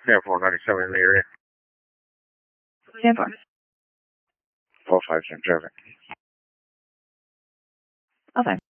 Airport 97 in the area. Airport. 45 San Traffic. Okay.